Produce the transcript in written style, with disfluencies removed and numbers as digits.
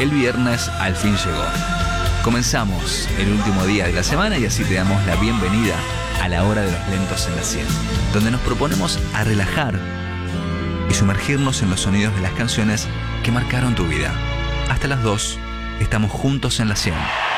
El viernes al fin llegó. Comenzamos el último día de la semana y así te damos la bienvenida a la hora de los lentos en la 100, donde nos proponemos a relajar y sumergirnos en los sonidos de las canciones que marcaron tu vida. Hasta las 2 estamos juntos en la 100.